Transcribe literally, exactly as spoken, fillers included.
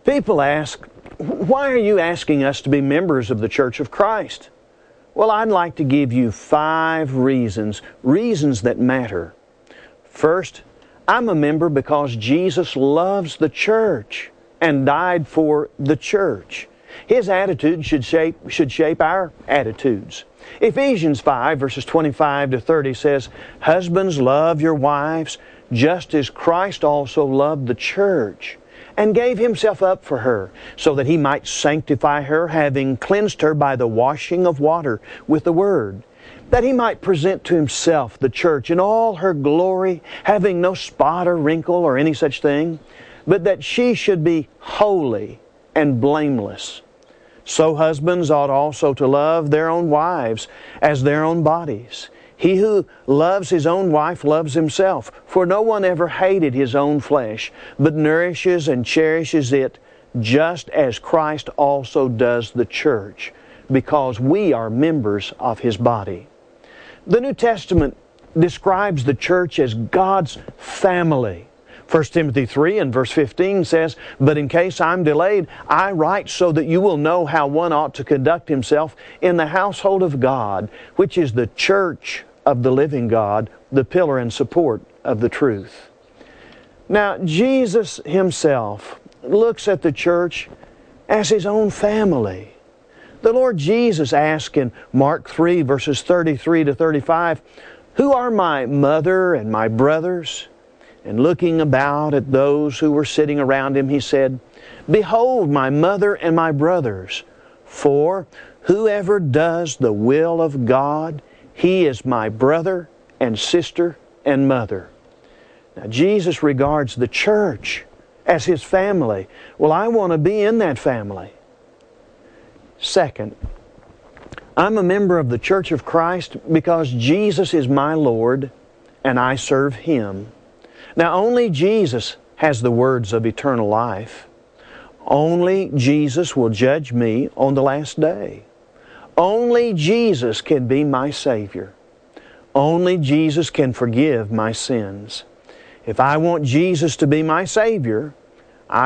People ask, why are you asking us to be members of the Church of Christ? Well, I'd like to give you five reasons, reasons that matter. First, I'm a member because Jesus loves the church and died for the church. His attitude should shape, should shape our attitudes. Ephesians five, verses twenty-five to thirty says, "Husbands, love your wives, just as Christ also loved the church, and gave Himself up for her, so that He might sanctify her, having cleansed her by the washing of water with the Word, that He might present to Himself the church in all her glory, having no spot or wrinkle or any such thing, but that she should be holy and blameless. So husbands ought also to love their own wives as their own bodies. He who loves his own wife loves himself, for no one ever hated his own flesh, but nourishes and cherishes it, just as Christ also does the church, because we are members of His body." The New Testament describes the church as God's family. First Timothy three and verse fifteen says, "But in case I'm delayed, I write so that you will know how one ought to conduct himself in the household of God, which is the church of the living God, the pillar and support of the truth." Now, Jesus Himself looks at the church as His own family. The Lord Jesus asked in Mark three, verses thirty-three to thirty-five, "Who are my mother and my brothers?" And looking about at those who were sitting around Him, He said, "Behold my mother and my brothers, for whoever does the will of God, he is my brother and sister and mother." Now, Jesus regards the church as His family. Well, I want to be in that family. Second, I'm a member of the Church of Christ because Jesus is my Lord and I serve Him. Now, only Jesus has the words of eternal life. Only Jesus will judge me on the last day. Only Jesus can be my Savior. Only Jesus can forgive my sins. If I want Jesus to be my Savior,